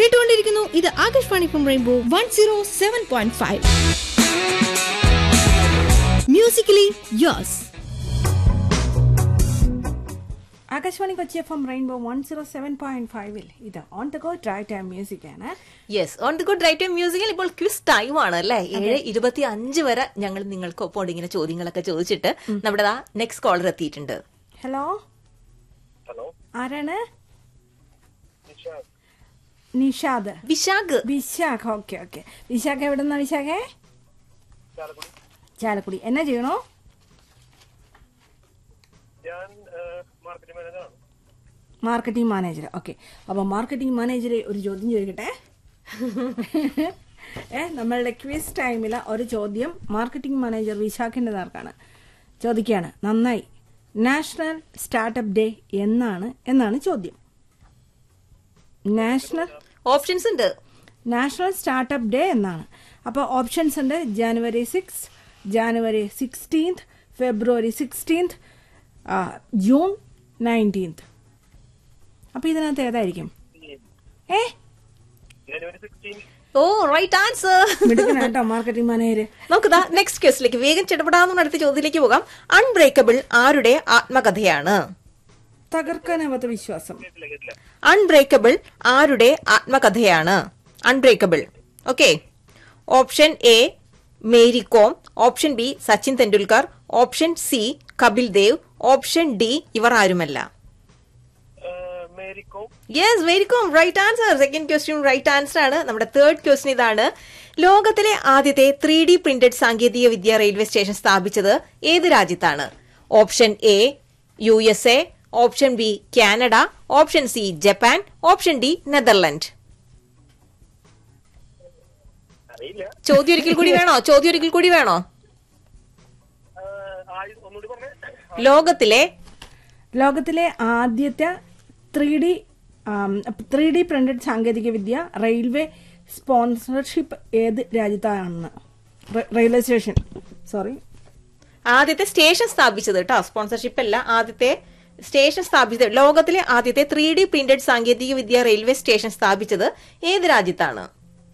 കേട്ടുകൊണ്ടിരിക്കുന്നു ഇത് Akashvani from rainbow 107.5 musically യോസ്. Akashvani Kochi FM rainbow 107.5 ഇത് on the go drive time music ആണ്. Yes, on the go drive time മ്യൂസിക്കിൽ ഇപ്പോൾ quiz time ആണ് അല്ലേ. 7:25 വരെ ഞങ്ങൾ നിങ്ങൾക്കൊപ്പം ഇങ്ങനെ ചോദ്യങ്ങളൊക്കെ ചോദിച്ചിട്ട് നമ്മുടെ നെക്സ്റ്റ് കോളർ എത്തിയിട്ടുണ്ട്. ഹലോ, ഹലോ, ആരാണ്? നിഷാദ്. വിശാഖ്. വിശാഖ്. Okay okay. വിശാഖ് എവിടെ നിന്നാ? വിശാഖേ ചാലക്കുടി. എന്നാ ചെയ്യണോ? Marketing manager. ഓക്കെ, അപ്പൊ മാർക്കറ്റിംഗ് മാനേജറെ ഒരു ചോദ്യം ചോദിക്കട്ടെ. നമ്മളുടെ ക്വിസ് ടൈമിൽ ഒരു ചോദ്യം മാർക്കറ്റിംഗ് മാനേജർ വിശാഖിന്റെ നേർക്കാണ്. ചോദിക്കുകയാണ്, നന്നായി, നാഷണൽ സ്റ്റാർട്ടപ്പ് ഡേ എന്നാണ് ചോദ്യം. ഓപ്ഷൻസ് ഉണ്ട്. നാഷണൽ സ്റ്റാർട്ടപ്പ് ഡേ എന്നാണ്. അപ്പോൾ ഓപ്ഷൻസ് ഉണ്ട്: ജനുവരി 6, ജനുവരി 16, ഫെബ്രുവരി 16, ജൂൺ 19. അപ്പൊ ഇതിനകത്ത് ഏതായിരിക്കും? ഓ, റൈറ്റ് ആൻസർ. മിടുക്കനാട്ടോ marketing manager. നമുക്ക് നെക്സ്റ്റ് ക്വസ്റ്റിലേക്ക് വേഗം ചെടപെടാമെന്ന് അടുത്ത ചോദ്യത്തിലേക്ക് പോകാം. അൺബ്രേക്കബിൾ ആരുടെ ആത്മകഥയാണ്? തകർക്കാനാവാത്ത വിശ്വാസം. അൺബ്രേക്കബിൾ ആരുടെ ആത്മകഥയാണ്? Unbreakable. Okay, option A Mary com, option B Sachin Tendulkar, option C Kapil Dev, option D ഇവർ ആരുമല്ല. Yes, Mary com, right answer. Second question write answer ആണ്. നമ്മുടെ തേർഡ് ക്വസ്റ്റ്യൻ ഇതാണ്: ലോകത്തിലെ ആദ്യത്തെ 3D പ്രിന്റഡ് സാങ്കേതിക വിദ്യ റെയിൽവേ സ്റ്റേഷൻ സ്ഥാപിച്ചത് ഏത് രാജ്യത്താണ്? Option A USA, option B Canada, option C Japan, option D Netherland. ചോദ്യം ഒരിക്കൽ കൂടി വേണോ? ലോകത്തിലെ ആദ്യത്തെ 3D പ്രിന്റഡ് സാങ്കേതിക വിദ്യ റെയിൽവേ സ്പോൺസർഷിപ്പ് ഏത് രാജ്യത്താണ്? റെയിൽവേ സ്റ്റേഷൻ, സോറി, ആദ്യത്തെ സ്റ്റേഷൻ സ്ഥാപിച്ചത് കേട്ടോ, സ്പോൺസർഷിപ്പ് അല്ല. ആദ്യത്തെ സ്റ്റേഷൻ സ്ഥാപിച്ചത്, ലോകത്തിലെ ആദ്യത്തെ 3D പ്രിന്റഡ് സാങ്കേതിക വിദ്യ റെയിൽവേ സ്റ്റേഷൻ സ്ഥാപിച്ചത് ഏത് രാജ്യത്താണ്?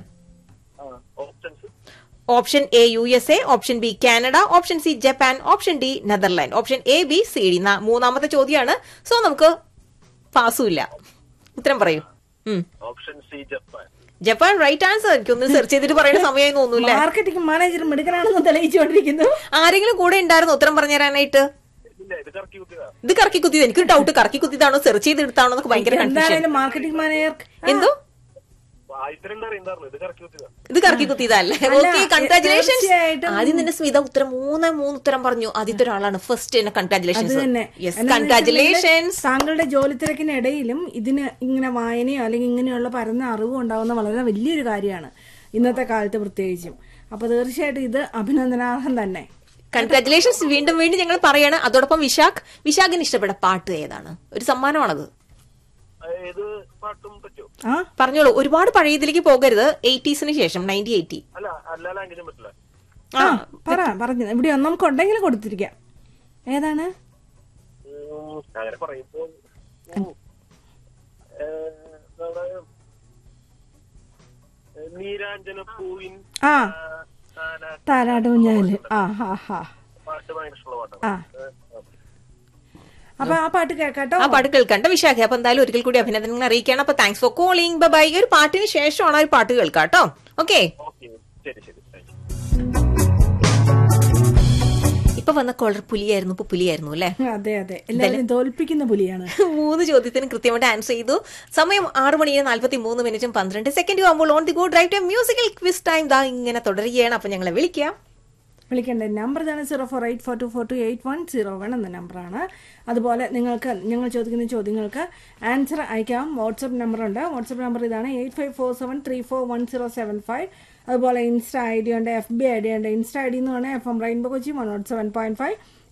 Option A USA, option B Canada, option C Japan, option D Netherland. Option A B C D. മൂന്നാമത്തെ ചോദ്യമാണ്. സോ നമുക്ക് പാസുമില്ല. ഉത്തരം പറയൂ. Option C Japan, right answer. എനിക്കൊന്ന് സെർച്ച് ചെയ്തിട്ട് പറയുന്ന സമയമായി തോന്നൂല്ലേ. Marketing manager മിടുക്കനാണെന്ന് തെളിയിച്ചുകൊണ്ടിരിക്കുന്നു. ആരെങ്കിലും കൂടെ ഉണ്ടായിരുന്നു ഉത്തരം പറഞ്ഞു തരാനായിട്ട്? ഇത് കറക്കി കുത്തിയത്. എനിക്കൊരു ഡൗട്ട്, കറക്കി കുത്തിയതാണോ സെർച്ച് ചെയ്തെടുത്താണോ എന്നൊക്കെ ഭയങ്കര കൺഫ്യൂഷൻ. മാർക്കറ്റിംഗ് മാനേജർ എന്തോ ഇത് കറക്കി കുത്തിയതല്ലേ? Okay, congratulations. ആദ്യം തന്നെ സ്മിത ഉത്തരം മൂന്ന് ഉത്തരം പറഞ്ഞു. ആദ്യത്തെ ഒരാളാണ് ഫസ്റ്റ്. കൺഗ്രാറ്റുലേഷൻസ്. കൺഗ്രാറ്റുലേഷൻസ്. താങ്കളുടെ ജോലി തിരക്കിനിടയിലും ഇതിന് ഇങ്ങനെ വായനയോ അല്ലെങ്കിൽ ഇങ്ങനെയുള്ള പരന്ന അറിവും ഉണ്ടാവുന്ന വളരെ വലിയൊരു കാര്യമാണ് ഇന്നത്തെ കാലത്ത് പ്രത്യേകിച്ചും. അപ്പൊ തീർച്ചയായിട്ടും ഇത് അഭിനന്ദനാർഹം തന്നെ. കൺഗ്രാറ്റുലേഷൻസ് വീണ്ടും ഞങ്ങൾ പറയാണ്. അതോടൊപ്പം വിശാഖിന് ഇഷ്ടപ്പെട്ട പാട്ട് ഏതാണ്? ഒരു സമ്മാനമാണത്. പറഞ്ഞോളൂ. ഒരുപാട് പഴയതിലേക്ക് പോകരുത്. 80s ശേഷം 1980. പറഞ്ഞു ഇവിടെ നമുക്ക് ഉണ്ടെങ്കിലും കൊടുത്തിരിക്കാം. ഏതാണ്? താരാടൂഞ്ഞാല്. അപ്പൊ ആ പാട്ട് കേൾക്കാട്ടോ. ആ പാട്ട് കേൾക്കണ്ട വിശാഖ. അപ്പൊ എന്തായാലും ഒരിക്കൽ കൂടി അഭിനന്ദനങ്ങൾ അറിയിക്കണം. അപ്പൊ താങ്ക്സ് ഫോർ കോളിംഗ്. ബൈ. ഒരു പാട്ടിന് ശേഷമാണ് ഒരു പാട്ട് കേൾക്കാട്ടോ. ഓക്കെ, ഇപ്പൊ വന്ന കോളർ പുലിയായിരുന്നു അല്ലെ? അതെ അതെ, എല്ലാവരും തോൽപ്പിക്കുന്ന പുലിയാണ്. 3 ചോദ്യത്തിന് കൃത്യമായിട്ട് ആൻസർ ചെയ്തു. സമയം 6:43 12 ആകുമ്പോൾ on the go drive time musical quiz time ഇങ്ങനെ തുടരുകയാണ്. അപ്പൊ ഞങ്ങളെ വിളിക്കേണ്ട നമ്പർ ഇതാണ് 0484242810 എന്ന നമ്പറാണ്. അതുപോലെ നിങ്ങൾക്ക് ഞങ്ങൾ ചോദിക്കുന്ന ചോദ്യങ്ങൾക്ക് ആൻസർ അയക്കാം. വാട്സപ്പ് നമ്പറുണ്ട്. വാട്സപ്പ് നമ്പർ ഇതാണ് 8547341075. അതുപോലെ ഇൻസ്റ്റ ID ഉണ്ട്, FB ID ഉണ്ട്. ഇൻസ്റ്റ ID എന്ന് പറഞ്ഞാൽ FM റെയിൻബോ കൊച്ചി 107.5,